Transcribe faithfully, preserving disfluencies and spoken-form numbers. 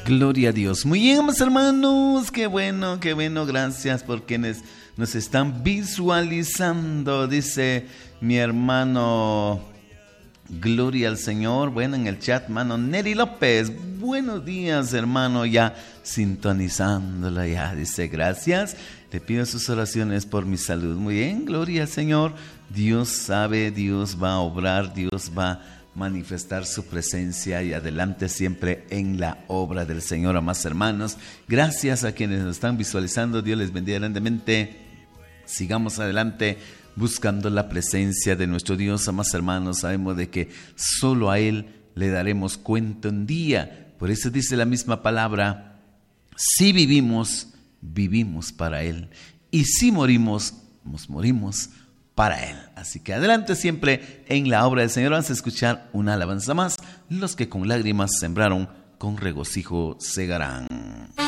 Gloria a Dios. Muy bien, mis hermanos, qué bueno, qué bueno. Gracias por quienes nos están visualizando. Dice mi hermano, gloria al Señor. Bueno, en el chat, hermano Neri López. Buenos días, hermano, ya sintonizándola ya. Dice, gracias. Le pido sus oraciones por mi salud. Muy bien, gloria al Señor. Dios sabe, Dios va a obrar, Dios va a manifestar su presencia y adelante siempre en la obra del Señor, amados hermanos. Gracias a quienes nos están visualizando. Dios les bendiga grandemente. Sigamos adelante buscando la presencia de nuestro Dios, amados hermanos. Sabemos de que solo a Él le daremos cuenta un día. Por eso dice la misma palabra: si vivimos, vivimos para Él, y si morimos, nos morimos para Él. Así que adelante siempre en la obra del Señor. Vamos a escuchar una alabanza más. Los que con lágrimas sembraron, con regocijo segarán.